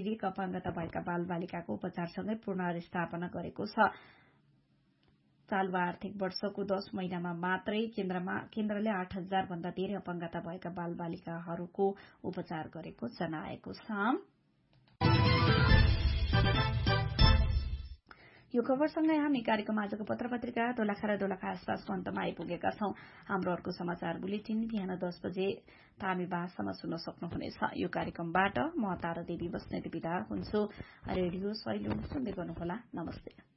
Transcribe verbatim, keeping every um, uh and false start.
शारीरिक अपाङ्गता भएका बालबालिकाको उपचारसँगै पुनर्स्थापना गरेको छ। चालु आर्थिक वर्षको दश महिनामा मात्रै केन्द्रमा केन्द्रले आठ हजार भन्दा धेरै अपाङ्गता भएका बालबालिकाहरूको उपचार गरेको जनाएको छ। यो खबरसँगै हामी कार्यक्रम आजको पत्र पत्रिका दोलखा र दोलखा आसपासको अन्तमा आइपुगेका छौं। हाम्रो अर्को समाचार बुलेटिन बिहान दस बजे तामी भाषामा सुन्न सक्नुहुनेछ। यो कार्यक्रमबाट म तारा देवी बस्नेत बिदा हुन्छु। रेडियो सैलुन सुन्दै गर्नुहोला। नमस्ते।